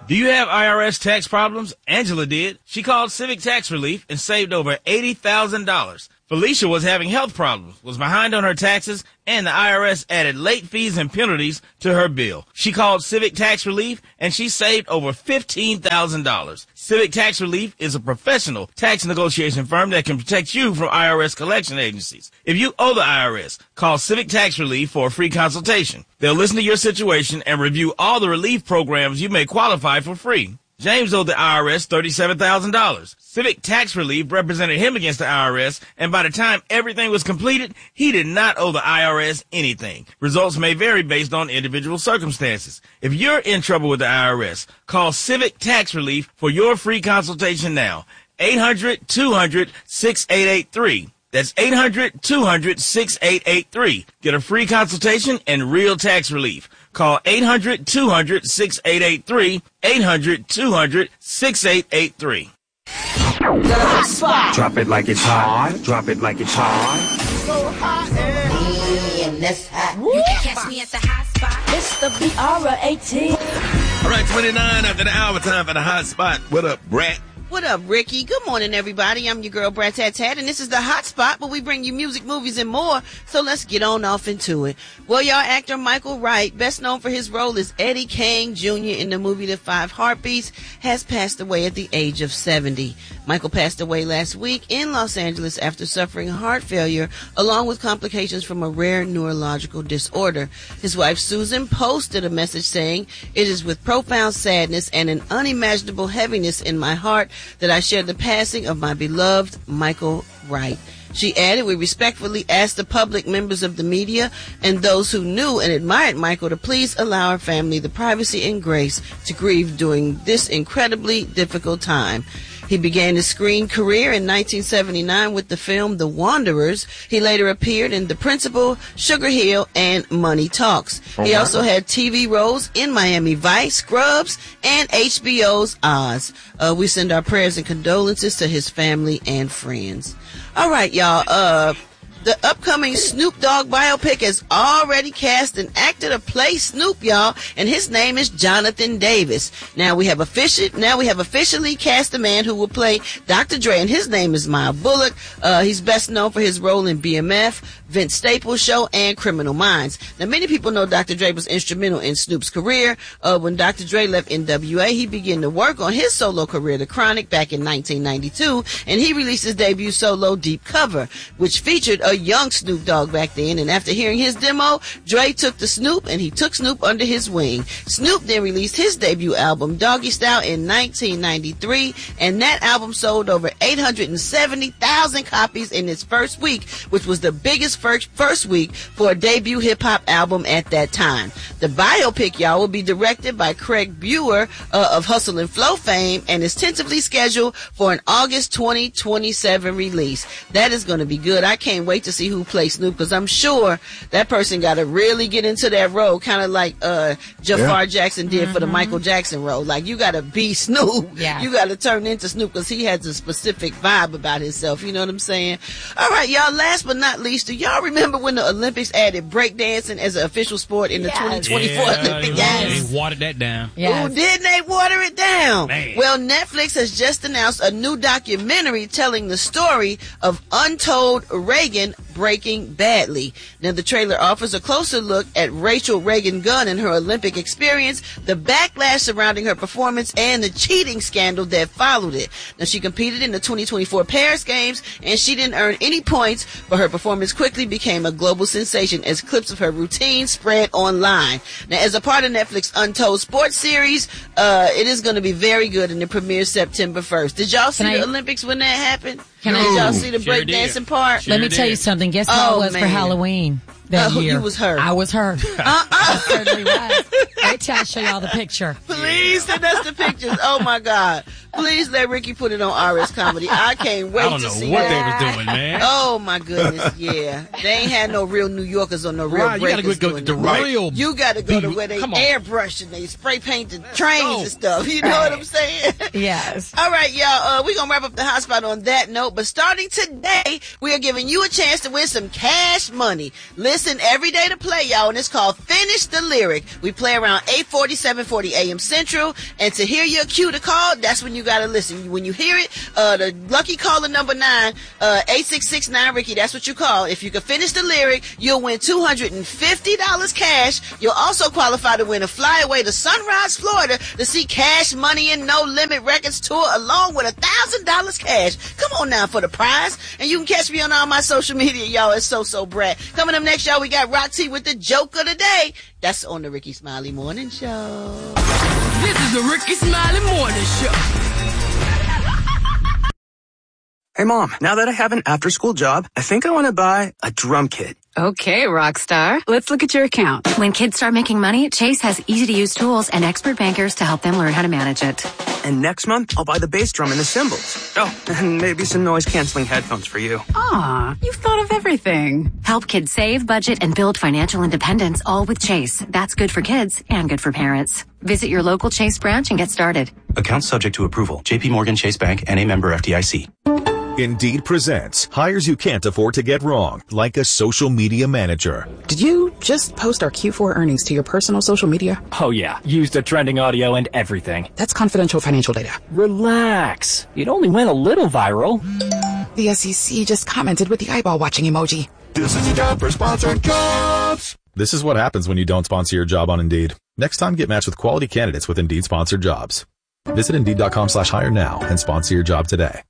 Do you have IRS tax problems? Angela did. She called Civic Tax Relief and saved over $80,000. Felicia was having health problems, was behind on her taxes, and the IRS added late fees and penalties to her bill. She called Civic Tax Relief, and she saved over $15,000. Civic Tax Relief is a professional tax negotiation firm that can protect you from IRS collection agencies. If you owe the IRS, call Civic Tax Relief for a free consultation. They'll listen to your situation and review all the relief programs you may qualify for free. James owed the IRS $37,000. Civic Tax Relief represented him against the IRS, and by the time everything was completed, he did not owe the IRS anything. Results may vary based on individual circumstances. If you're in trouble with the IRS, call Civic Tax Relief for your free consultation now. 800-200-6883. That's 800-200-6883. Get a free consultation and real tax relief. Call 800-200-6883, 800-200-6883. The hot spot. Drop it like it's hot. Drop it like it's hot. So hot and that's hot. You can catch me at the hot spot. It's the BR18. All right, 29 after the hour, time for the hot spot. What up, Brat? What up, Ricky? Good morning, everybody. I'm your girl, Brat Tat Tat, and this is the Hot Spot, where we bring you music, movies, and more. So let's get on off into it. Well, y'all, actor Michael Wright, best known for his role as Eddie Kane Jr. in the movie The Five Heartbeats, has passed away at the age of 70. Michael passed away last week in Los Angeles after suffering heart failure, along with complications from a rare neurological disorder. His wife, Susan, posted a message saying, "It is with profound sadness and an unimaginable heaviness in my heart that I share the passing of my beloved Michael Wright." She added, "We respectfully ask the public, members of the media, and those who knew and admired Michael to please allow our family the privacy and grace to grieve during this incredibly difficult time." He began his screen career in 1979 with the film The Wanderers. He later appeared in The Principal, Sugar Hill, and Money Talks. He also had TV roles in Miami Vice, Scrubs, and HBO's Oz. We send our prayers and condolences to his family and friends. All right, y'all. The upcoming Snoop Dogg biopic has already cast an actor to play Snoop, y'all, and his name is Jonathan Davis. Now we have officially cast a man who will play Dr. Dre, and his name is Miles Bullock. He's best known for his role in BMF, Vince Staples Show, and Criminal Minds. Now, many people know Dr. Dre was instrumental in Snoop's career. When Dr. Dre left NWA, he began to work on his solo career, The Chronic, back in 1992, and he released his debut solo, Deep Cover, which featured a young Snoop Dogg back then. And after hearing his demo, Dre took to Snoop, and he took Snoop under his wing. Snoop then released his debut album, Doggy Style, in 1993, and that album sold over 870,000 copies in its first week, which was the biggest first week for a debut hip-hop album at that time. The biopic, y'all, will be directed by Craig Brewer of Hustle and Flow fame, and is tentatively scheduled for an August 2027 release. That is going to be good. I can't wait to see who plays Snoop, because I'm sure that person got to really get into that role, kind of like Jafar Jackson did for the Michael Jackson role. Like, you got to be Snoop. Yeah. You got to turn into Snoop, because he has a specific vibe about himself. You know what I'm saying? All right, y'all, last but not least, do y'all remember when the Olympics added breakdancing as an official sport in the 2024 Olympic Games? They watered that down. Oh, didn't they water it down? Man. Well, Netflix has just announced a new documentary telling the story of untold Reagan breaking badly. Now, the trailer offers a closer look at Rachel Reagan Gunn and her Olympic experience, the backlash surrounding her performance, and the cheating scandal that followed it. Now, she competed in the 2024 Paris Games, and she didn't earn any points, but her performance quickly became a global sensation as clips of her routine spread online. Now, as a part of Netflix Untold Sports series, it is going to be very good, and it premieres September 1st. Did y'all see the Olympics when that happened? Did y'all see the breakdancing part? Let me tell you something. Guess what I was for Halloween that year? You was her. I was her. I certainly was. Wait till I show y'all the picture. Please send us the pictures. Oh, my God. Please let Ricky put it on RS Comedy. I can't wait to see that. I don't know what they was doing, man. Oh, my goodness, yeah. They ain't had no real New Yorkers or no real breakers doing it. You got to go to where they airbrush and they spray paint the trains and stuff. You know what I'm saying? Yes. All right, y'all. We're going to wrap up the hot spot on that note. But starting today, we are giving you a chance to win some cash money. Listen listen every day to play, y'all, and it's called Finish the Lyric. We play around 8:40, 7:40 a.m. Central, and to hear your cue to call, that's when you gotta listen. When you hear it, the lucky caller number 9, 866-9-RICKY, that's what you call. If you can finish the lyric, you'll win $250 cash. You'll also qualify to win a flyaway to Sunrise, Florida to see Cash Money and No Limit Records tour along with $1,000 cash. Come on now for the prize. And you can catch me on all my social media, y'all. It's So Brat. Coming up next, y'all, we got Rock T with the joke of the day. That's on the Ricky Smiley Morning Show. This is the Ricky Smiley Morning Show. Hey, Mom, now that I have an after-school job, I think I want to buy a drum kit. Okay, Rockstar. Let's look at your account. When kids start making money, Chase has easy-to-use tools and expert bankers to help them learn how to manage it. And next month, I'll buy the bass drum and the cymbals. Oh, and maybe some noise-canceling headphones for you. Aw, you've thought of everything. Help kids save, budget, and build financial independence, all with Chase. That's good for kids and good for parents. Visit your local Chase branch and get started. Account subject to approval. JP Morgan Chase Bank and a member FDIC. Indeed presents hires you can't afford to get wrong, like a social media manager. Did you just post our Q4 earnings to your personal social media? Oh yeah, used the trending audio and everything. That's confidential financial data. Relax. It only went a little viral. The SEC just commented with the eyeball watching emoji. This is a job for sponsored jobs. This is what happens when you don't sponsor your job on Indeed. Next time, get matched with quality candidates with Indeed sponsored jobs. Visit Indeed.com/hire now and sponsor your job today.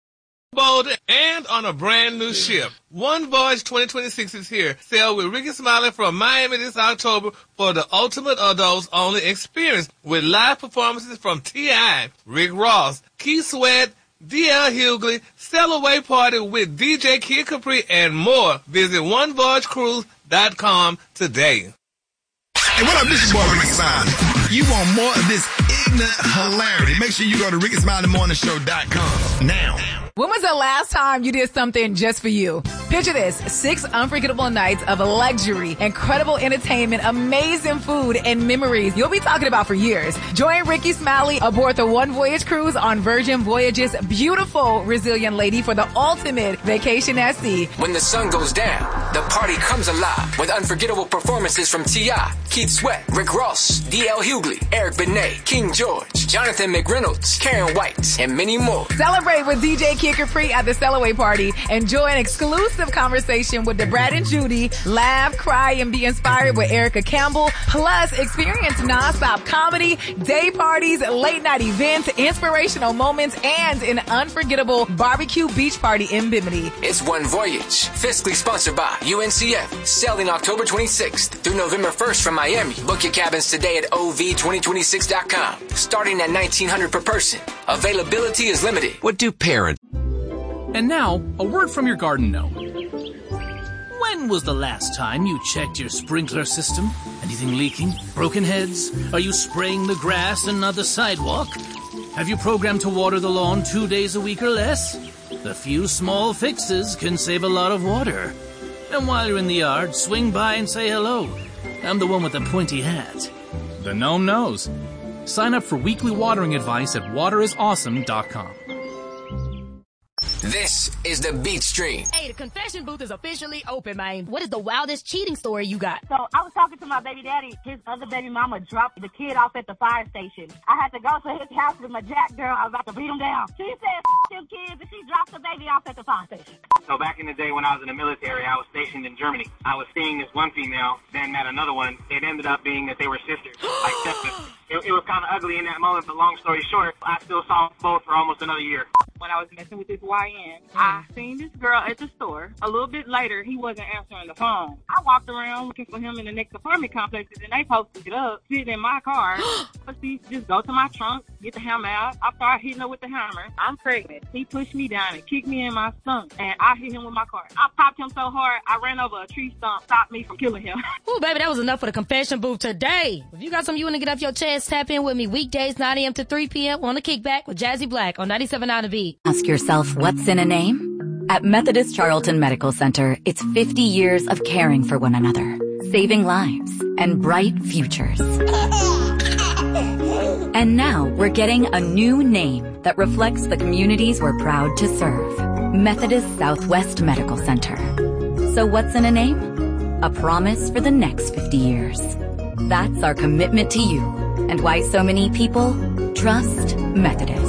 Bold and on a brand new ship. One Voyage 2026 is here. Sail with Ricky Smiley from Miami this October for the ultimate adults-only experience with live performances from T.I., Rick Ross, Keith Sweat, D.L. Hughley, Sail Away Party with DJ Kid Capri, and more. Visit OneVoyageCruise.com today. Hey, what up? This is your boy Ricky Smiley. You want more of this ignorant hilarity? Make sure you go to RickySmileyMorningShow.com now. When was the last time you did something just for you? Picture this, 6 unforgettable nights of luxury, incredible entertainment, amazing food, and memories you'll be talking about for years. Join Ricky Smiley aboard the One Voyage cruise on Virgin Voyage's beautiful Resilient Lady for the ultimate vacation at sea. When the sun goes down, the party comes alive with unforgettable performances from T.I., Keith Sweat, Rick Ross, D.L. Hughley, Eric Benet, King George, Jonathan McReynolds, Karen White, and many more. Celebrate with DJ Kid Capri at the Sail Away Party. Enjoy an exclusive conversation with the Brad and Judy. Laugh, cry, and be inspired with Erica Campbell. Plus, experience nonstop comedy, day parties, late night events, inspirational moments, and an unforgettable barbecue beach party in Bimini. It's One Voyage, fiscally sponsored by UNCF, sailing October 26th through November 1st from Miami. Book your cabins today at OV2026.com, starting at $1,900 per person. Availability is limited. What do parents? And now, a word from your garden gnome. When was the last time you checked your sprinkler system? Anything leaking? Broken heads? Are you spraying the grass and not the sidewalk? Have you programmed to water the lawn 2 days a week or less? A few small fixes can save a lot of water. And while you're in the yard, swing by and say hello. I'm the one with the pointy hat. The gnome knows. Sign up for weekly watering advice at waterisawesome.com. This is the Beat Stream. Hey, the confession booth is officially open, man. What is the wildest cheating story you got? So I was talking to my baby daddy. His other baby mama dropped the kid off at the fire station. I had to go to his house with my jack girl. I was about to beat him down. She said, them kids, and she dropped the baby off at the fire station. So back in the day when I was in the military, I was stationed in Germany. I was seeing this one female, then met another one. It ended up being that they were sisters, like stepsisters. It was kind of ugly in that moment, but long story short, I still saw both for almost another year. When I was messing with this YN, I seen this girl at the store. A little bit later, he wasn't answering the phone. I walked around looking for him in the next apartment complexes, and they posted it up, sitting in my car. Just go to my trunk, get the hammer out. I started hitting her with the hammer. I'm pregnant. He pushed me down and kicked me in my stomach, and I hit him with my car. I popped him so hard, I ran over a tree stump, stopped me from killing him. Ooh, baby, that was enough for the confession booth today. If you got something you want to get off your chest, tap in with me weekdays, 9 a.m. to 3 p.m. on the Kickback with Jazzy Black on 97.9 The Beat. Ask yourself, what's in a name? At Methodist Charlton Medical Center, it's 50 years of caring for one another, saving lives, and bright futures. And now we're getting a new name that reflects the communities we're proud to serve. Methodist Southwest Medical Center. So what's in a name? a promise for the next 50 years. That's our commitment to you and why so many people trust Methodist.